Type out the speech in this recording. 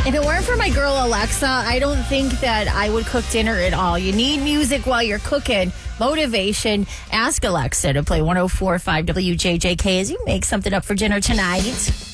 If it weren't for my girl Alexa, I don't think that I would cook dinner at all. You need music while you're cooking. Motivation. Ask Alexa to play 104.5 WJJK as you make something up for dinner tonight.